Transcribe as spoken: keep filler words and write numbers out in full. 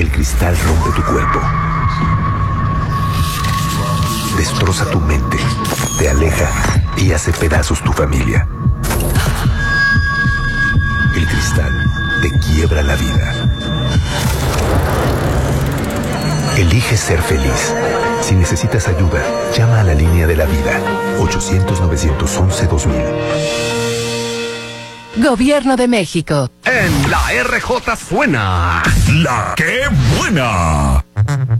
El cristal rompe tu cuerpo. Destroza tu mente, te aleja y hace pedazos tu familia. El cristal te quiebra la vida. Elige ser feliz. Si necesitas ayuda, llama a la línea de la vida. ochocientos, novecientos once, dos mil. Gobierno de México. En la R J suena La Que Buena.